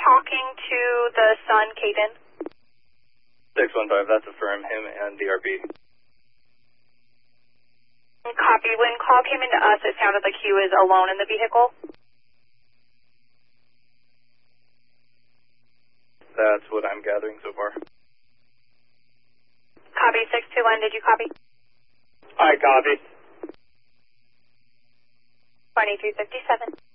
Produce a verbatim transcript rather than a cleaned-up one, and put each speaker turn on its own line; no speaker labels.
talking to the son, Caden?
six one five, that's affirm, him and D R P.
Copy. When call came into us, it sounded like he was alone in the vehicle.
That's what I'm gathering so far.
Copy. six two one, did you copy?
I copy.
twenty-three fifty-seven.